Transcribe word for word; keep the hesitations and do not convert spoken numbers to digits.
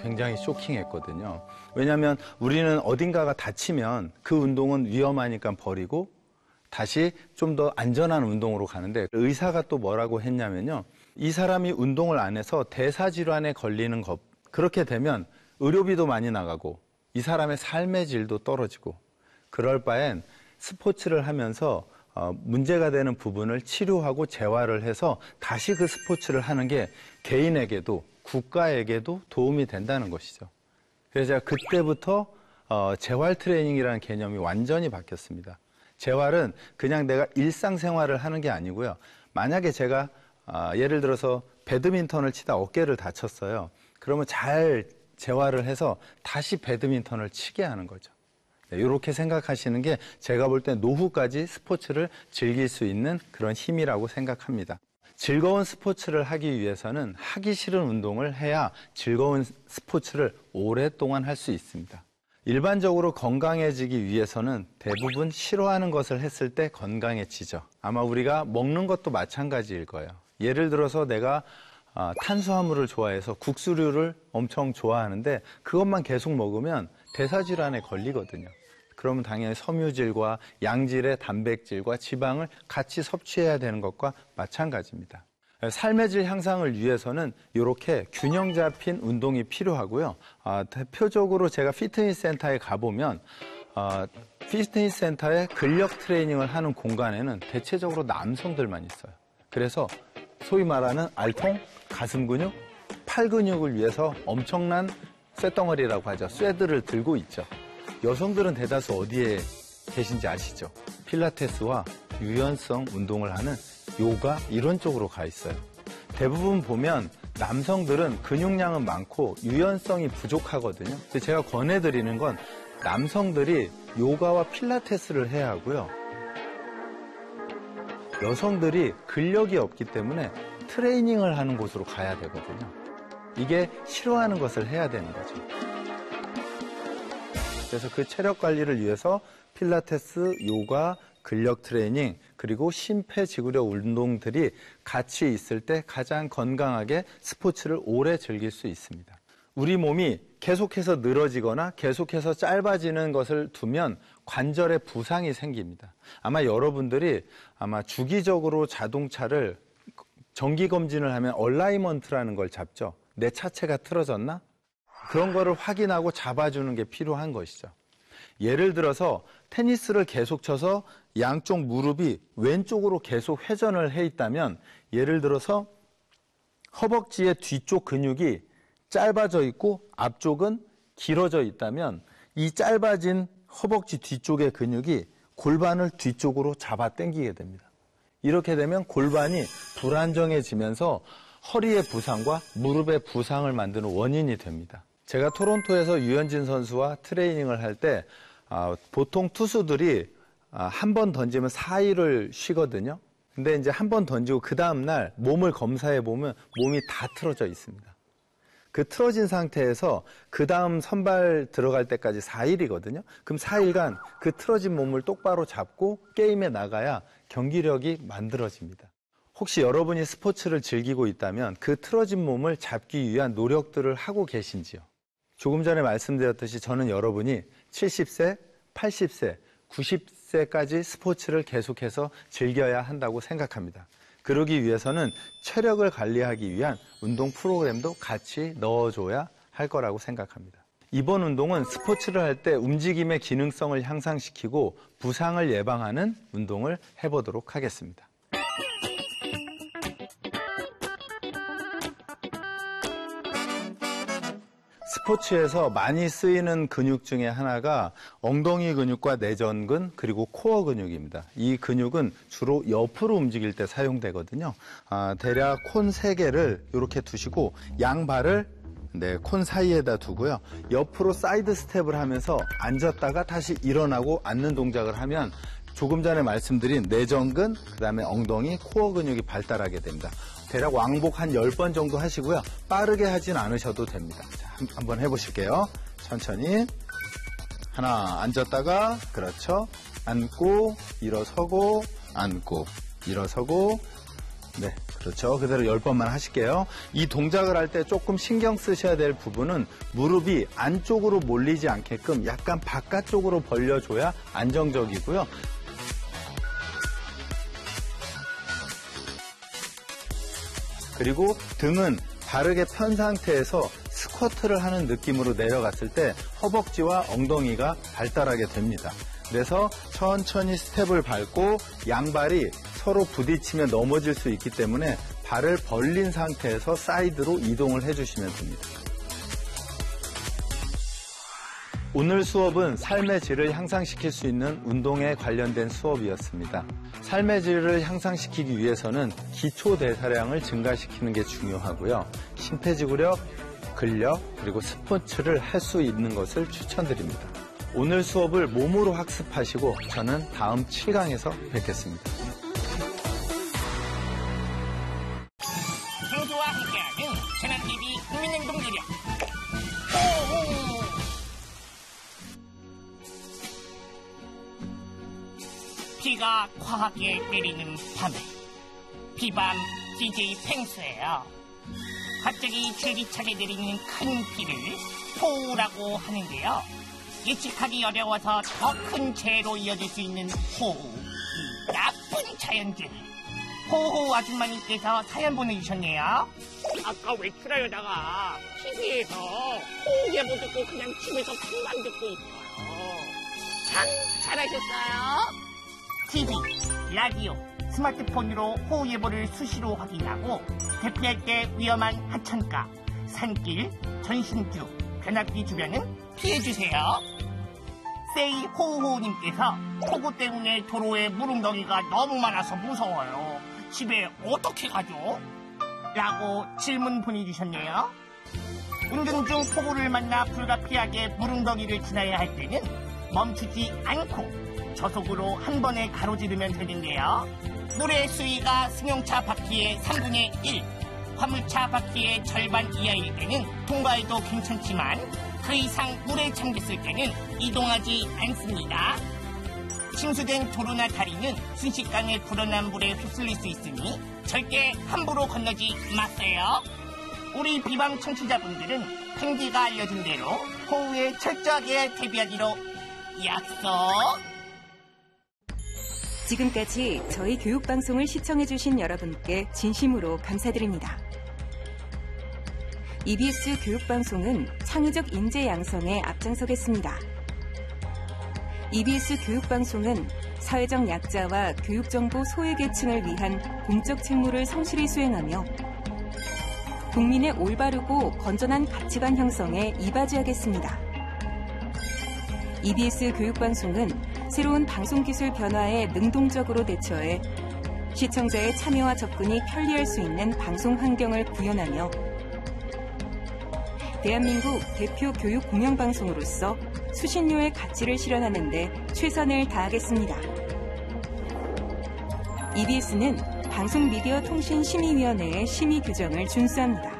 굉장히 쇼킹했거든요. 왜냐하면 우리는 어딘가가 다치면 그 운동은 위험하니까 버리고 다시 좀 더 안전한 운동으로 가는데 의사가 또 뭐라고 했냐면요. 이 사람이 운동을 안 해서 대사질환에 걸리는 것, 그렇게 되면 의료비도 많이 나가고 이 사람의 삶의 질도 떨어지고 그럴 바엔 스포츠를 하면서 어, 문제가 되는 부분을 치료하고 재활을 해서 다시 그 스포츠를 하는 게 개인에게도 국가에게도 도움이 된다는 것이죠. 그래서 제가 그때부터 어, 재활 트레이닝이라는 개념이 완전히 바뀌었습니다. 재활은 그냥 내가 일상생활을 하는 게 아니고요. 만약에 제가 어, 예를 들어서 배드민턴을 치다 어깨를 다쳤어요. 그러면 잘 재활을 해서 다시 배드민턴을 치게 하는 거죠. 네, 이렇게 생각하시는 게 제가 볼 때 노후까지 스포츠를 즐길 수 있는 그런 힘이라고 생각합니다. 즐거운 스포츠를 하기 위해서는 하기 싫은 운동을 해야 즐거운 스포츠를 오랫동안 할 수 있습니다. 일반적으로 건강해지기 위해서는 대부분 싫어하는 것을 했을 때 건강해지죠. 아마 우리가 먹는 것도 마찬가지일 거예요. 예를 들어서 내가 아, 탄수화물을 좋아해서 국수류를 엄청 좋아하는데 그것만 계속 먹으면 대사질환에 걸리거든요. 그러면 당연히 섬유질과 양질의 단백질과 지방을 같이 섭취해야 되는 것과 마찬가지입니다. 삶의 질 향상을 위해서는 이렇게 균형 잡힌 운동이 필요하고요. 아, 대표적으로 제가 피트니스 센터에 가보면 아, 피트니스 센터에 근력 트레이닝을 하는 공간에는 대체적으로 남성들만 있어요. 그래서 소위 말하는 알통, 가슴 근육, 팔 근육을 위해서 엄청난 쇳덩어리라고 하죠. 쇠들을 들고 있죠. 여성들은 대다수 어디에 계신지 아시죠? 필라테스와 유연성 운동을 하는 요가 이런 쪽으로 가 있어요. 대부분 보면 남성들은 근육량은 많고 유연성이 부족하거든요. 근데 제가 권해드리는 건 남성들이 요가와 필라테스를 해야 하고요. 여성들이 근력이 없기 때문에 트레이닝을 하는 곳으로 가야 되거든요. 이게 싫어하는 것을 해야 되는 거죠. 그래서 그 체력 관리를 위해서 필라테스, 요가, 근력 트레이닝, 그리고 심폐지구력 운동들이 같이 있을 때 가장 건강하게 스포츠를 오래 즐길 수 있습니다. 우리 몸이 계속해서 늘어지거나 계속해서 짧아지는 것을 두면 관절에 부상이 생깁니다. 아마 여러분들이 아마 주기적으로 자동차를 정기검진을 하면 얼라이먼트라는 걸 잡죠. 내 차체가 틀어졌나? 그런 거를 확인하고 잡아주는 게 필요한 것이죠. 예를 들어서 테니스를 계속 쳐서 양쪽 무릎이 왼쪽으로 계속 회전을 해 있다면 예를 들어서 허벅지의 뒤쪽 근육이 짧아져 있고 앞쪽은 길어져 있다면 이 짧아진 허벅지 뒤쪽의 근육이 골반을 뒤쪽으로 잡아 당기게 됩니다. 이렇게 되면 골반이 불안정해지면서 허리의 부상과 무릎의 부상을 만드는 원인이 됩니다. 제가 토론토에서 유현진 선수와 트레이닝을 할 때 아, 보통 투수들이 아, 한 번 던지면 사 일을 쉬거든요. 근데 이제 한 번 던지고 그 다음날 몸을 검사해 보면 몸이 다 틀어져 있습니다. 그 틀어진 상태에서 그 다음 선발 들어갈 때까지 사 일이거든요. 그럼 사 일간 그 틀어진 몸을 똑바로 잡고 게임에 나가야 경기력이 만들어집니다. 혹시 여러분이 스포츠를 즐기고 있다면 그 틀어진 몸을 잡기 위한 노력들을 하고 계신지요? 조금 전에 말씀드렸듯이 저는 여러분이 칠십 세, 팔십 세, 구십 세까지 스포츠를 계속해서 즐겨야 한다고 생각합니다. 그러기 위해서는 체력을 관리하기 위한 운동 프로그램도 같이 넣어줘야 할 거라고 생각합니다. 이번 운동은 스포츠를 할 때 움직임의 기능성을 향상시키고 부상을 예방하는 운동을 해보도록 하겠습니다. 스포츠에서 많이 쓰이는 근육 중에 하나가 엉덩이 근육과 내전근 그리고 코어 근육입니다. 이 근육은 주로 옆으로 움직일 때 사용되거든요. 아, 대략 콘 세 개를 이렇게 두시고 양발을 네, 콘 사이에다 두고요. 옆으로 사이드 스텝을 하면서 앉았다가 다시 일어나고 앉는 동작을 하면 조금 전에 말씀드린 내전근, 그 다음에 엉덩이, 코어 근육이 발달하게 됩니다. 대략 왕복 한 열 번 정도 하시고요. 빠르게 하진 않으셔도 됩니다. 자, 한번 해보실게요. 천천히. 하나, 앉았다가, 그렇죠. 앉고, 일어서고, 앉고, 일어서고, 네, 그렇죠. 그대로 열 번만 하실게요. 이 동작을 할 때 조금 신경 쓰셔야 될 부분은 무릎이 안쪽으로 몰리지 않게끔 약간 바깥쪽으로 벌려줘야 안정적이고요. 그리고 등은 바르게 편 상태에서 스쿼트를 하는 느낌으로 내려갔을 때 허벅지와 엉덩이가 발달하게 됩니다. 그래서 천천히 스텝을 밟고 양발이 서로 부딪히면 넘어질 수 있기 때문에 발을 벌린 상태에서 사이드로 이동을 해주시면 됩니다. 오늘 수업은 삶의 질을 향상시킬 수 있는 운동에 관련된 수업이었습니다. 삶의 질을 향상시키기 위해서는 기초 대사량을 증가시키는 게 중요하고요. 심폐지구력, 근력, 그리고 스포츠를 할 수 있는 것을 추천드립니다. 오늘 수업을 몸으로 학습하시고 저는 다음 칠 강에서 뵙겠습니다. 생수와 함께하는 재난티비 국민행동기력. 비가 과하게 내리는 밤에 비밤 디제이 펭수예요. 갑자기 줄기차게 내리는 큰 비를 호우라고 하는데요. 예측하기 어려워서 더 큰 재해로 이어질 수 있는 호우, 이 나쁜 자연재해. 호호 아줌마님께서 사연 보내주셨네요. 아까 외출하려다가 티비에서 호우 예보 듣고 그냥 집에서 방만 듣고 있어요. 참 잘하셨어요. 티비, 라디오, 스마트폰으로 호우 예보를 수시로 확인하고 대피할 때 위험한 하천가, 산길, 전신주, 변압기 주변은 피해주세요. 세이 호우호우님께서 폭우 때문에 도로에 물웅덩이가 너무 많아서 무서워요. 집에 어떻게 가죠? 라고 질문 보내주셨네요. 운전 중 폭우를 만나 불가피하게 물웅덩이를 지나야 할 때는 멈추지 않고 저속으로 한 번에 가로지르면 되는데요. 물의 수위가 승용차 바퀴의 삼분의 일, 화물차 바퀴의 절반 이하일 때는 통과해도 괜찮지만 그 이상 물에 잠겼을 때는 이동하지 않습니다. 침수된 도로나 다리는 순식간에 불어난 물에 휩쓸릴 수 있으니 절대 함부로 건너지 마세요. 우리 비방 청취자분들은 펭디가 알려준 대로 호우에 철저하게 대비하기로 약속. 지금까지 저희 교육방송을 시청해주신 여러분께 진심으로 감사드립니다. 이비에스 교육방송은 창의적 인재 양성에 앞장서겠습니다. 이비에스 교육방송은 사회적 약자와 교육정보 소외계층을 위한 공적 책무를 성실히 수행하며 국민의 올바르고 건전한 가치관 형성에 이바지하겠습니다. 이비에스 교육방송은 새로운 방송기술 변화에 능동적으로 대처해 시청자의 참여와 접근이 편리할 수 있는 방송 환경을 구현하며 대한민국 대표 교육 공영방송으로서 수신료의 가치를 실현하는 데 최선을 다하겠습니다. 이비에스는 방송미디어통신심의위원회의 심의 규정을 준수합니다.